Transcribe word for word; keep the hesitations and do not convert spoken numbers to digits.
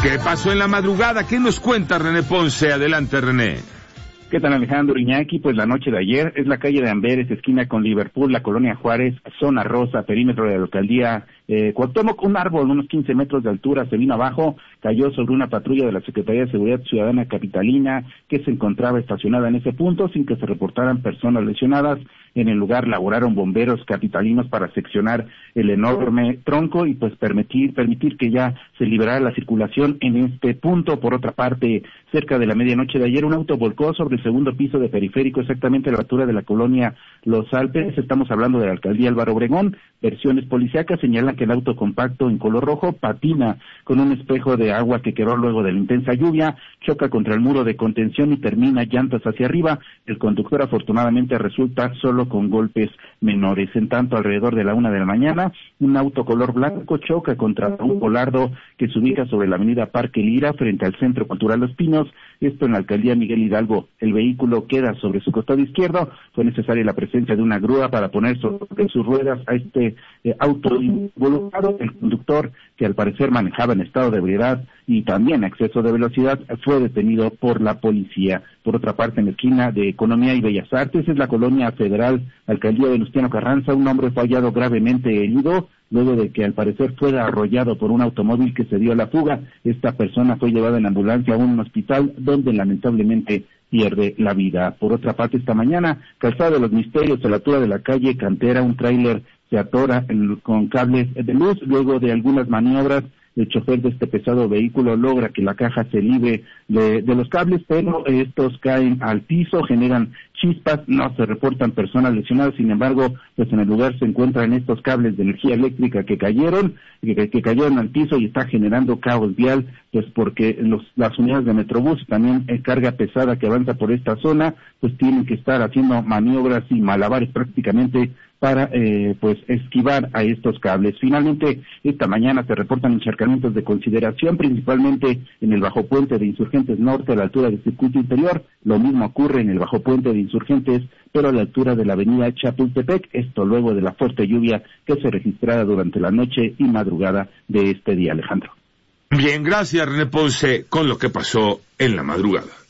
¿Qué pasó en la madrugada? ¿Qué nos cuenta René Ponce? Adelante, René. ¿Qué tal, Alejandro Iñaki? Pues la noche de ayer es la calle de Amberes, esquina con Liverpool, la colonia Juárez, zona rosa, perímetro de la alcaldía eh, Cuauhtémoc. Un árbol de unos quince metros de altura se vino abajo, cayó sobre una patrulla de la Secretaría de Seguridad Ciudadana capitalina que se encontraba estacionada en ese punto sin que se reportaran personas lesionadas. En el lugar laboraron bomberos capitalinos para seccionar el enorme tronco y pues permitir permitir que ya se liberara la circulación en este punto. Por otra parte, cerca de la medianoche de ayer, un auto volcó sobre el segundo piso de Periférico, exactamente a la altura de la colonia Los Alpes. Estamos hablando de la alcaldía Álvaro Obregón. Versiones policíacas señalan que el auto compacto en color rojo patina con un espejo de agua que quedó luego de la intensa lluvia, choca contra el muro de contención y termina llantas hacia arriba. El conductor afortunadamente resulta solo con golpes menores. En tanto, alrededor de la una de la mañana, un auto color blanco choca contra un volardo que se ubica sobre la avenida Parque Lira frente al Centro Cultural Los Pinos, esto en la alcaldía Miguel Hidalgo. El vehículo queda sobre su costado izquierdo. Fue necesaria la presencia de una grúa para poner sobre sus ruedas a este eh, auto involucrado. El conductor, que al parecer manejaba en estado de ebriedad y también exceso de velocidad, fue detenido por la policía. Por otra parte, en la esquina de Economía y Bellas Artes, es la colonia Federal, alcaldía Venustiano Carranza, un hombre fue hallado gravemente herido luego de que al parecer fuera arrollado por un automóvil que se dio a la fuga. Esta persona fue llevada en ambulancia a un hospital donde lamentablemente pierde la vida. Por otra parte, esta mañana, Calzada de los Misterios, a la altura de la calle Cantera, un tráiler se atora en, con cables de luz. Luego de algunas maniobras, el chofer de este pesado vehículo logra que la caja se libre de, de los cables, pero estos caen al piso, generan chispas, no se reportan personas lesionadas. Sin embargo, pues en el lugar se encuentran estos cables de energía eléctrica que cayeron, que, que cayeron al piso y está generando caos vial, pues porque los, las unidades de Metrobús, también en carga pesada que avanza por esta zona, pues tienen que estar haciendo maniobras y malabares prácticamente para eh, pues esquivar a estos cables. Finalmente, esta mañana se reportan encharcamientos de consideración, principalmente en el bajo puente de Insurgentes Norte a la altura del Circuito Interior. Lo mismo ocurre en el bajo puente de Insurgentes, pero a la altura de la avenida Chapultepec, esto luego de la fuerte lluvia que se registrara durante la noche y madrugada de este día, Alejandro. Bien, gracias René Ponce con lo que pasó en la madrugada.